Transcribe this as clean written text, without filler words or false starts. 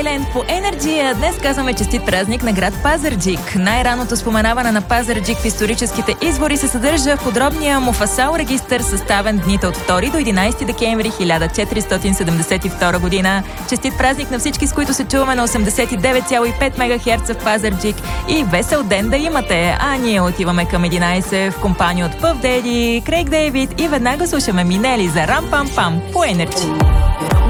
Highland по Energy. Днес казваме честит празник на град Пазарджик. Най-раното споменаване на Пазарджик в историческите извори се съдържа в подробния Муфасал регистър, съставен дните от 2 до 11 декември 1472 година. Честит празник на всички, с които се чуваме на 89,5 МГц в Пазарджик и весел ден да имате. А ние отиваме към 11 в компания от Пъв Деди, Крейг Дейвид и веднага слушаме Минели за Рам Пам Пам по Energy.